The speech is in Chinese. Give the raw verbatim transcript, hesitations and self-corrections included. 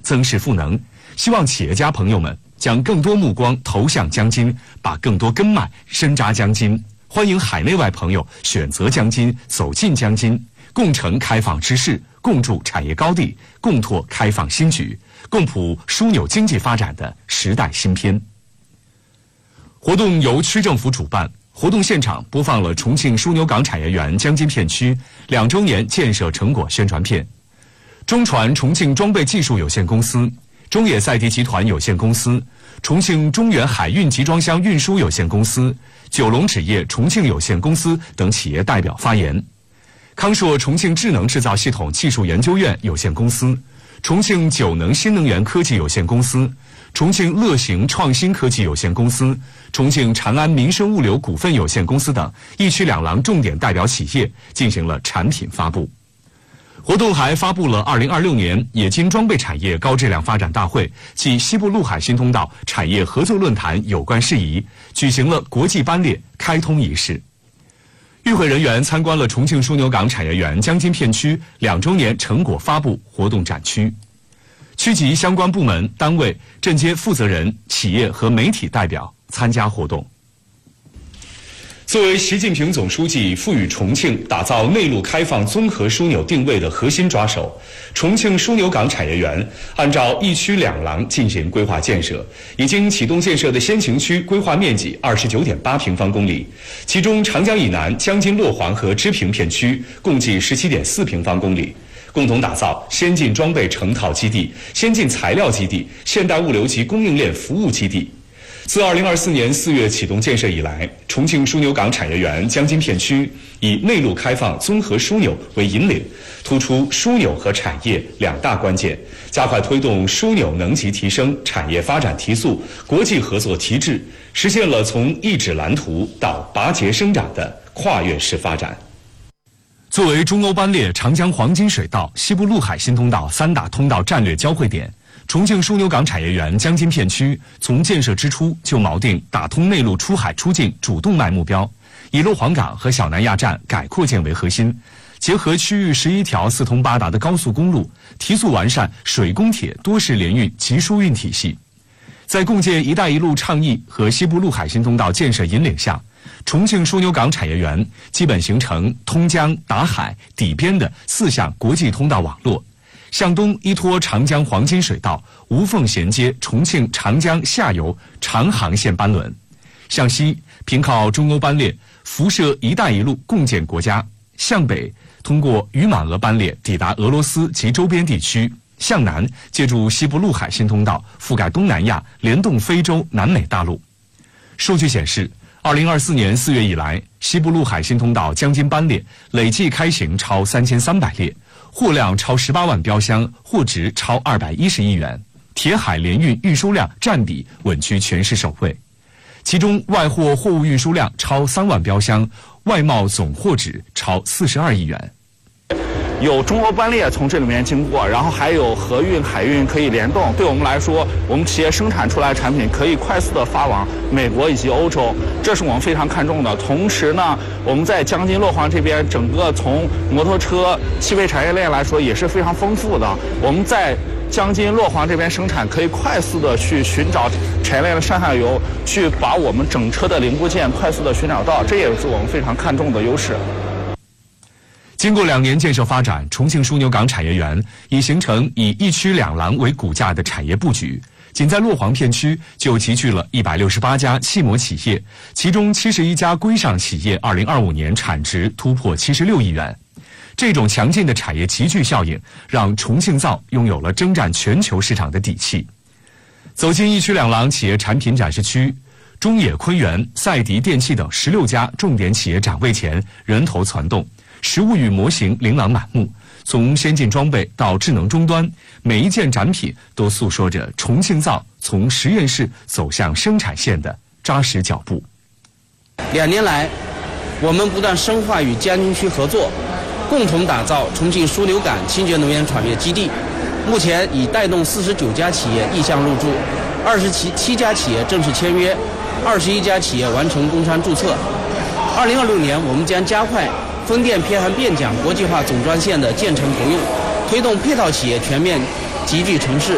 增势赋能。希望企业家朋友们将更多目光投向江津，把更多根脉深扎江津。欢迎海内外朋友选择江津，走进江津，共成开放之势，共筑产业高地，共拓开放新局，共谱枢纽经济发展的时代新篇。活动由区政府主办，活动现场播放了重庆枢纽港产业园江津片区两周年建设成果宣传片。中传重庆装备技术有限公司、中野赛迪集团有限公司、重庆中原海运集装箱运输有限公司、九龙纸业重庆有限公司等企业代表发言。康硕重庆智能制造系统技术研究院有限公司、重庆九能新能源科技有限公司、重庆乐行创新科技有限公司、重庆长安民生物流股份有限公司等一区两廊重点代表企业进行了产品发布。活动还发布了二零二六年冶金装备产业高质量发展大会暨西部陆海新通道产业合作论坛有关事宜，举行了国际班列开通仪式。与会人员参观了重庆枢纽港产业园江津片区两周年成果发布活动展区。区级相关部门单位镇街负责人、企业和媒体代表参加活动。作为习近平总书记赋予重庆打造内陆开放综合枢纽定位的核心抓手，重庆枢纽港产业园按照一区两廊进行规划建设，已经启动建设的先行区规划面积 二十九点八平方公里，其中长江以南江津洛黄和支平片区共计 十七点四平方公里，共同打造先进装备成套基地、先进材料基地、现代物流及供应链服务基地。自二零二四年四月启动建设以来，重庆枢纽港产业园江津片区以内陆开放综合枢纽为引领，突出枢纽和产业两大关键，加快推动枢纽能级提升、产业发展提速、国际合作提质，实现了从一纸蓝图到拔节生长的跨越式发展。作为中欧班列长江黄金水道、西部陆海新通道三大通道战略交汇点，重庆枢纽港产业园江津片区从建设之初就锚定打通内陆出海出境主动脉目标，以洛黄港和小南亚站改扩建为核心，结合区域十一条四通八达的高速公路，提速完善水供铁多式联运集输运体系。在共建“一带一路”倡议和西部陆海新通道建设引领下，重庆枢纽港产业园基本形成通江、达海、抵边的四项国际通道网络。向东依托长江黄金水道，无缝衔接重庆长江下游长航线班轮；向西凭靠中欧班列辐射“一带一路”共建国家；向北通过与满俄班列抵达俄罗斯及周边地区；向南借助西部陆海新通道覆盖东南亚，联动非洲、南美大陆。数据显示，二零二四年四月以来，西部陆海新通道江津班列累计开行超三千三百列，货量超十八万标箱，货值超二百一十亿元，铁海联运运输量占比稳居全市首位。其中外货货物运输量超三万标箱，外贸总货值超四十二亿元。 有中欧班列从这里面经过，然后还有河运、海运可以联动。对我们来说，我们企业生产出来的产品可以快速的发往美国以及欧洲，这是我们非常看重的。同时呢，我们在江津洛黄这边，整个从摩托车、汽配产业链来说也是非常丰富的。我们在江津洛黄这边生产，可以快速的去寻找产业链的上下游，去把我们整车的零部件快速的寻找到，这也是我们非常看重的优势。 经过两年建设发展，重庆枢纽港产业园已形成以一区两廊为骨架的产业布局。仅在洛黄片区就集聚了一百六十八家汽模企业，其中七十一家规上企业二零二五年产值突破七十六亿元。这种强劲的产业集聚效应，让重庆造拥有了征战全球市场的底气。走进一区两廊企业产品展示区，中野昆源、赛迪电器等十六家重点企业展位前人头攒动，实物与模型琳琅满目，从先进装备到智能终端，每一件展品都诉说着重庆造从实验室走向生产线的扎实脚步。 两年来，我们不断深化与江津区合作，共同打造重庆枢纽港清洁能源产业基地。目前已带动四十九家企业意向入驻，二十七家企业正式签约，二十一家企业完成工商注册。二零二六年，我们将加快风电偏航变桨国际化总专线的建成投用，推动配套企业全面集聚城市。